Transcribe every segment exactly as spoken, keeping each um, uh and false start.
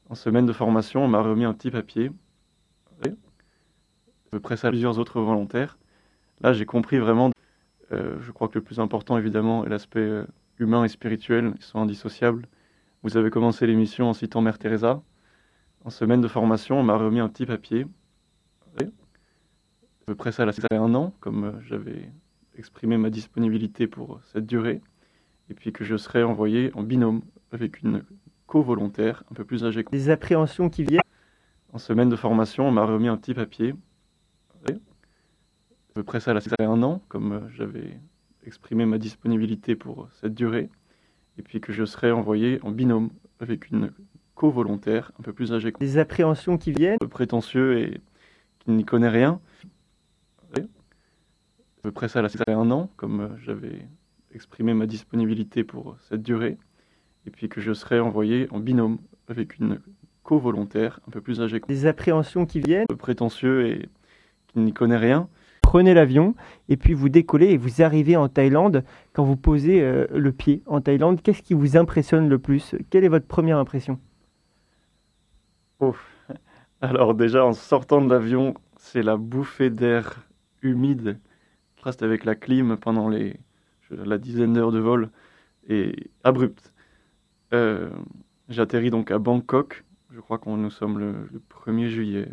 En semaine de formation, on m'a remis un petit papier. À peu près ça, plusieurs autres volontaires. Là, j'ai compris vraiment, euh, je crois que le plus important, évidemment, est l'aspect euh, humain et spirituel. Ils sont indissociables. Vous avez commencé l'émission en citant Mère Teresa. En semaine de formation, on m'a remis un petit papier. À peu près ça, là, ça fait un an, comme euh, j'avais exprimé ma disponibilité pour cette durée. Et puis que je serai envoyé en binôme avec une co-volontaire un peu plus âgée que moi. Des appréhensions qui viennent. En semaine de formation, on m'a remis un petit papier. À peu près ça, là, ça fait un an, comme euh, j'avais exprimé ma disponibilité pour cette durée. Et puis que je serai envoyé en binôme avec une co-volontaire un peu plus âgée que moi. Des appréhensions qui viennent. Un peu prétentieux et qui n'y connaît rien. À peu près ça, là, ça fait un an, comme euh, j'avais exprimé ma disponibilité pour cette durée. Et puis que je serai envoyé en binôme avec une co-volontaire un peu plus âgée que moi. Des appréhensions qui viennent. Un peu prétentieux et qui n'y connaît rien. Prenez l'avion et puis vous décollez et vous arrivez en Thaïlande. Quand vous posez euh, le pied en Thaïlande, qu'est-ce qui vous impressionne le plus? Quelle est votre première impression? Oh. Alors déjà, en sortant de l'avion, c'est la bouffée d'air humide, reste avec la clim pendant les, la dizaine d'heures de vol, et abrupte. Euh, J'atterris donc à Bangkok, je crois qu'on nous sommes le, le premier juillet.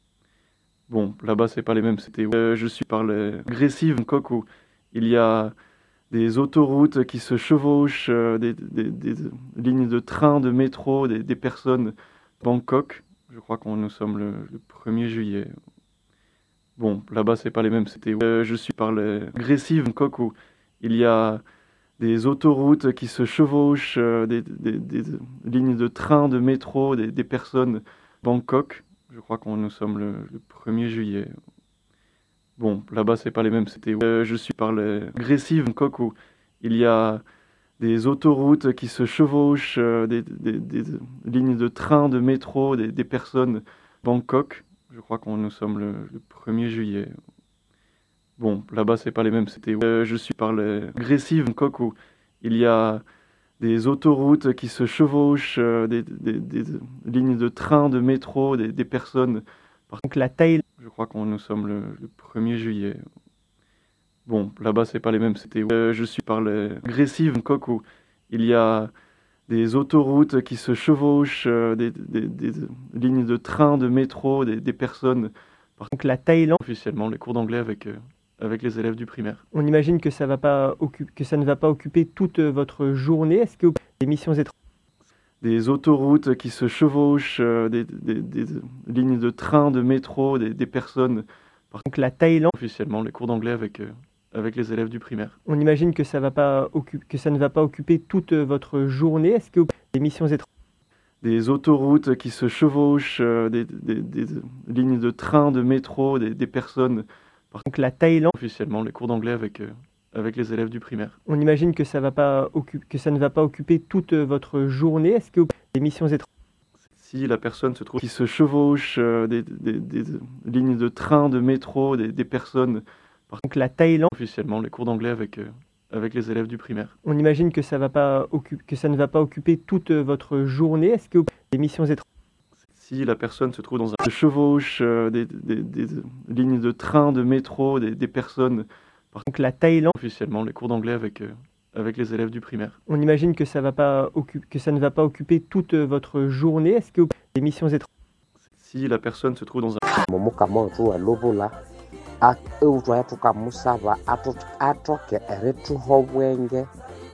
Bon, là-bas, c'est pas les mêmes. C'était, euh, je suis par les agressives Bangkok où il y a des autoroutes qui se chevauchent, euh, des, des, des, des lignes de train, de métro, des, des personnes. Bangkok, je crois qu'on nous sommes le, le premier juillet. Bon, là-bas, c'est pas les mêmes. C'était, euh, je suis par les agressives Bangkok où il y a des autoroutes qui se chevauchent, euh, des, des, des, des lignes de train, de métro, des, des personnes. Bangkok, je crois qu'on nous sommes le, le premier juillet. Bon, là-bas, c'est pas les mêmes. C'était, euh, je suis par les agressives Bangkok où il y a des autoroutes qui se chevauchent, euh, des, des, des, des lignes de train, de métro, des, des personnes. Bangkok, je crois qu'on nous sommes le, le premier juillet. Bon, là-bas, c'est pas les mêmes. C'était, euh, je suis par les agressives Bangkok où il y a des autoroutes qui se chevauchent, euh, des, des, des, des lignes de train, de métro, des, des personnes. Donc la Thaïlande. Je crois qu'on nous sommes le, le premier juillet. Bon, là-bas, c'est pas les mêmes. C'était, euh, je suis par les agressives Bangkok où il y a des autoroutes qui se chevauchent, euh, des, des, des, des lignes de train, de métro, des, des personnes. Donc la Thaïlande. Officiellement, les cours d'anglais avec, euh, avec les élèves du primaire. On imagine que ça, va pas que ça ne va pas occuper toute votre journée. Est-ce que des missions étrangères? Des autoroutes qui se chevauchent, euh, des, des, des, des lignes de train, de métro, des, des personnes. Donc la Thaïlande. Officiellement, les cours d'anglais avec, euh, avec les élèves du primaire. On imagine que ça, va pas que ça ne va pas occuper toute votre journée. Est-ce que des missions étrangères? Des autoroutes qui se chevauchent, euh, des, des, des, des lignes de train, de métro, des, des personnes. Donc la Thaïlande. Officiellement, les cours d'anglais avec, euh, avec les élèves du primaire. On imagine que ça, va pas que ça ne va pas occuper toute votre journée. Est-ce que des missions étrangères? Si la personne se trouve qui se chevauche, euh, des, des, des, des lignes de train, de métro, des, des personnes. Donc la Thaïlande. Officiellement, les cours d'anglais avec, euh, avec les élèves du primaire. On imagine que ça, va pas que ça ne va pas occuper toute votre journée. Est-ce que des missions étrangères? Si la personne se trouve dans un se chevauche, euh, des, des, des, des lignes de train, de métro, des, des personnes. Donc la Thaïlande. Officiellement, les cours d'anglais avec, euh, avec les élèves du primaire. On imagine que ça, va pas que ça ne va pas occuper toute votre journée. Est-ce que des missions étrangères? Si la personne se trouve dans un momuka motu wa lobola a eutwa yatuka musaba ato atoke eretu hobwenge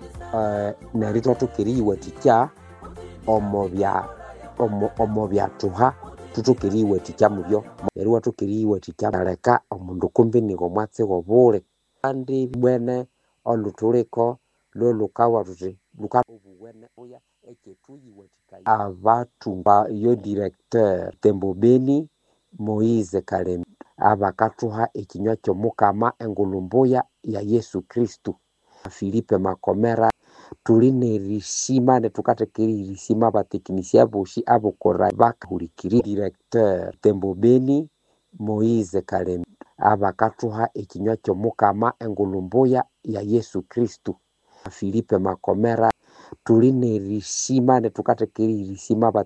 eh nerito tukiriwe tikya omobya omo omobya tuha tutukiriwe tikya mubyo eri watukiriwe tikya aleka omundu kumbi ni gomwatse gobule andi bwene olutuliko lolukawa tuti luka obwene oya eketuyiwe tikya abatu ba yo directeur Tembobeni Moise Kalemi abakatuha ekinywa ky'omukama engulumbuya ya Yesu Kristu. Filipe Makomera tuline rishima ne tukatekeri rishima batekinisia boshi abokora bakahulikiri directeur Tembobeni Moise Kalemi abakatuha ekinywa ky'omukama engulumbuya ya Yesu Kristu. Filipe Makomera tuline rishima ne tukatekeri rishima